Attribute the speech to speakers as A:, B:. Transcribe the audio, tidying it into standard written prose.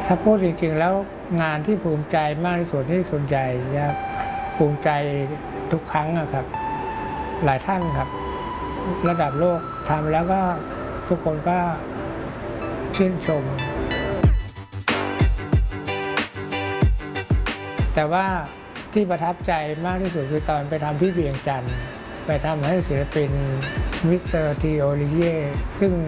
A: ถ้าพูดจริงๆแล้วงานที่ภูมิใจมากที่สุดที่ส่วนใหญ่จะภูมิใจทุกครั้งครับหลายท่านครับระดับโลกทำแล้วก็ทุกคนก็ชื่นชมแต่ว่าที่ประทับใจมากที่สุดคือตอนไปทำที่เวียงจันทร์ไปทำให้ศิลปินมิสเตอร์ทีโอลิเย่ซึ่ง